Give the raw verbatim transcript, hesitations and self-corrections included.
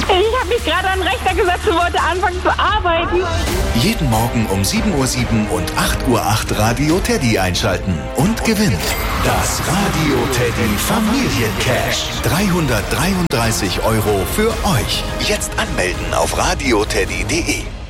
Ich habe mich gerade an den Rechner gesetzt und wollte anfangen zu arbeiten. Jeden Morgen um sieben Uhr sieben und acht Uhr acht Radio Teddy einschalten und gewinnen. Das Radio Teddy Familiencash. dreihundertdreiunddreißig Euro für euch. Jetzt anmelden auf radioteddy punkt de.